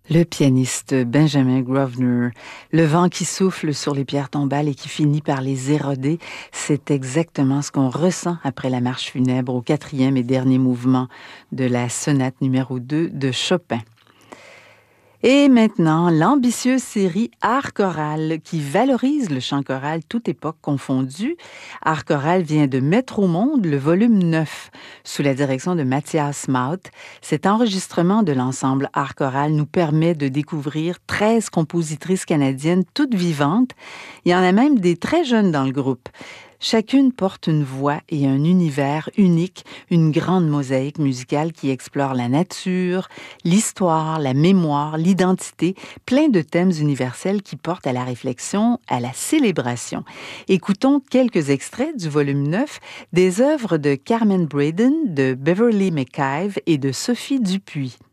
Le pianiste Benjamin Grosvenor, le vent qui souffle sur les pierres tombales et qui finit par les éroder, c'est exactement ce qu'on ressent après la marche funèbre au 4e et dernier mouvement de la sonate numéro 2 de Chopin. Et maintenant, l'ambitieuse série Art choral qui valorise le chant choral toute époque confondue. Art choral vient de mettre au monde le volume 9 sous la direction de Matthias Maut. Cet enregistrement de l'ensemble Art choral nous permet de découvrir 13 compositrices canadiennes toutes vivantes. Il y en a même des très jeunes dans le groupe. Chacune porte une voix et un univers unique, une grande mosaïque musicale qui explore la nature, l'histoire, la mémoire, l'identité, plein de thèmes universels qui portent à la réflexion, à la célébration. Écoutons quelques extraits du volume 9 des œuvres de Carmen Braden, de Beverly McIve et de Sophie Dupuis.